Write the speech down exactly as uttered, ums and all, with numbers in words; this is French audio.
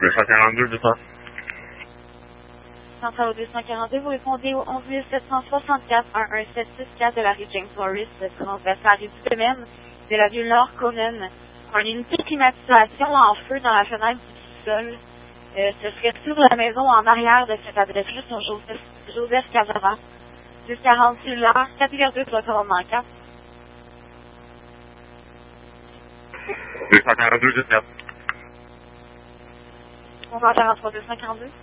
deux cent quarante-deux, deux cents. Centrale au deux cent quarante-deux, vous répondez au onze mille sept cent soixante-quatre un un sept six quatre de la rue James Morris, transversale rue du Domaine, de la rue Laure Conan. On a une unité de climatisation en feu dans la fenêtre du sol. Euh, ce serait sur la maison en arrière de cette adresse-là, sur Joseph, Joseph Casavant. dix quarante-six l'heure, quatre deux pour le commandement quatre. deux cent quarante-deux, dix-neuf. onze quarante-trois, deux cent quarante-deux.